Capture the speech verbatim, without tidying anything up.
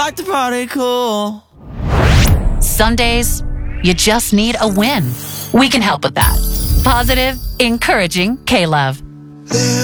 like to party cool. Some days, you just need a win. We can help with that. Positive, encouraging K-Love.